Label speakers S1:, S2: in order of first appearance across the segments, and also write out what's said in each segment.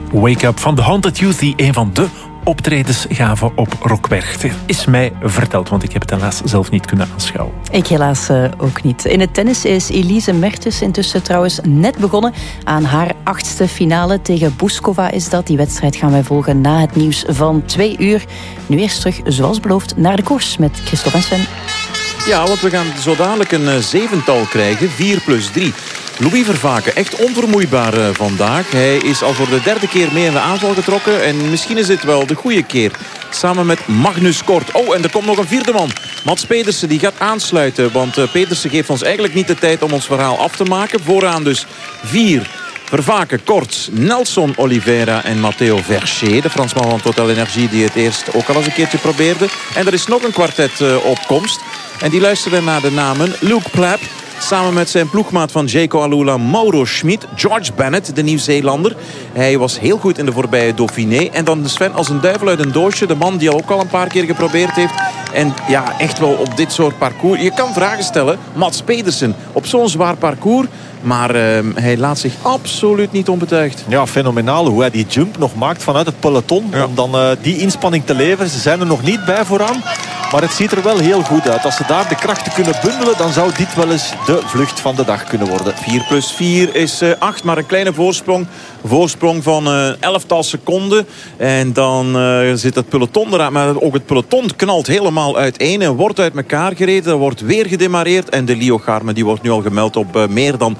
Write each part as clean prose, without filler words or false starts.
S1: Wake Up van The Haunted Youth, die een van de optredens gaven op Rockberg. Is mij verteld, want ik heb het helaas zelf niet kunnen aanschouwen.
S2: Ik helaas ook niet. In het tennis is Elise Mertens intussen trouwens net begonnen aan haar 8e finale. Tegen Bouzkova is dat. Die wedstrijd gaan wij volgen na het nieuws van 2 uur. Nu eerst terug, zoals beloofd, naar de koers met Christophe en Sven.
S3: Ja, want we gaan zo dadelijk een 7-tal krijgen. 4+3. Louis Vervaken, echt onvermoeibaar vandaag. Hij is al voor de 3e keer mee in de aanval getrokken. En misschien is dit wel de goede keer. Samen met Magnus Kort. Oh, en er komt nog een 4e man. Mats Pedersen, die gaat aansluiten. Want Pedersen geeft ons eigenlijk niet de tijd om ons verhaal af te maken. Vooraan dus 4. Vervaken, Kort, Nelson Oliveira en Matteo Vercher. De Fransman van Total Energie die het eerst ook al eens een keertje probeerde. En er is nog een kwartet op komst. En die luisteren naar de namen Luke Plapp. Samen met zijn ploegmaat van Jayco Alula, Mauro Schmid. George Bennett, de Nieuw-Zeelander. Hij was heel goed in de voorbije Dauphiné. En dan Sven als een duivel uit een doosje. De man die ook al een paar keer geprobeerd heeft. En ja, echt wel op dit soort parcours. Je kan vragen stellen. Mats Pedersen op zo'n zwaar parcours. Maar hij laat zich absoluut niet onbetuigd.
S4: Ja, fenomenaal hoe hij die jump nog maakt vanuit het peloton. Ja. Om dan die inspanning te leveren. Ze zijn er nog niet bij vooraan. Maar het ziet er wel heel goed uit. Als ze daar de krachten kunnen bundelen, dan zou dit wel eens de vlucht van de dag kunnen worden.
S3: 4+4 is 8, maar een kleine voorsprong. Voorsprong van 11-tal seconden. En dan zit het peloton eraan. Maar ook het peloton knalt helemaal uiteen en wordt uit elkaar gereden. Er wordt weer gedemareerd. En de Leo Garme die wordt nu al gemeld op meer dan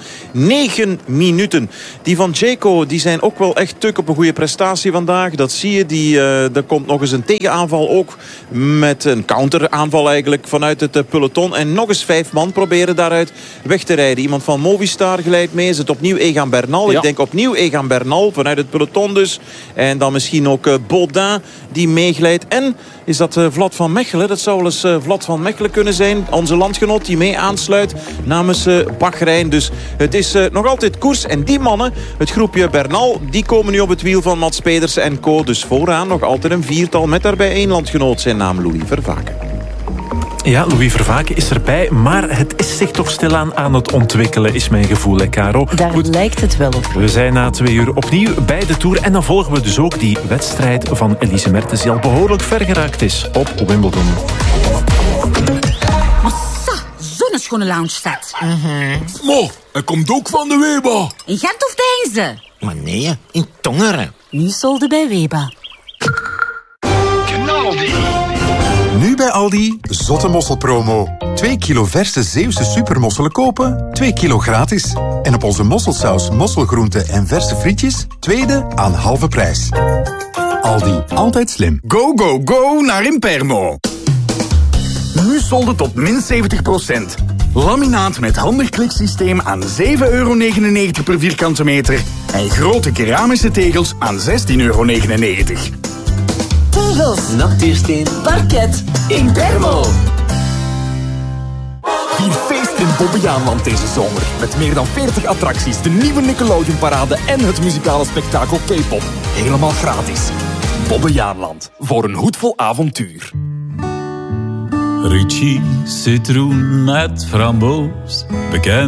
S3: 9 minuten. Die van Jayco, die zijn ook wel echt tuk op een goede prestatie vandaag. Dat zie je. Er komt nog eens een tegenaanval ook. Met een counteraanval eigenlijk vanuit het peloton. En nog eens 5 man proberen daaruit weg te rijden. Iemand van Movistar glijdt mee. Is het opnieuw Egan Bernal? Ja. Ik denk opnieuw Egan Bernal vanuit het peloton dus. En dan misschien ook Baudin die meeglijdt. En is dat Vlad van Mechelen? Dat zou wel eens Vlad van Mechelen kunnen zijn. Onze landgenoot die mee aansluit namens Bahrein. Dus het is nog altijd koers. En die mannen, het groepje Bernal, die komen nu op het wiel van Mats Pedersen en co. Dus vooraan nog altijd een 4-tal met daarbij 1 landgenoot. Zijn naam Louis Vervaken.
S1: Ja, Louis Vervaken is erbij, maar het is zich toch stilaan aan het ontwikkelen, is mijn gevoel, hè, Caro?
S2: Daar goed, lijkt het wel op.
S1: We zijn na 2 uur opnieuw bij de Tour en dan volgen we dus ook die wedstrijd van Elise Mertens, die al behoorlijk ver geraakt is op Wimbledon.
S5: Massa, zo'n schone loungestad.
S6: Mo, hij komt ook van de Weba.
S5: In Gent of Deinze?
S6: Maar nee, in Tongeren.
S5: Nu solde bij Weba.
S6: Knaldi.
S7: Nu bij Aldi, zotte mosselpromo. 2 kilo verse Zeeuwse supermosselen kopen, 2 kilo gratis. En op onze mosselsaus, mosselgroenten en verse frietjes, tweede aan halve prijs. Aldi, altijd slim.
S8: Go, go, go naar Impermo. Nu solden tot min 70%. Laminaat met handig kliksysteem aan €7,99 per vierkante meter. En grote keramische tegels aan €16,99.
S5: Tegels,
S6: Natuursteen,
S5: parket,
S8: Impermo. Vier feest in Bobbejaanland deze zomer. Met meer dan 40 attracties, de nieuwe Nickelodeon-parade en het muzikale spektakel K-pop. Helemaal gratis. Bobbejaanland, voor een hoedvol avontuur.
S9: Ricci, citroen met framboos, bekend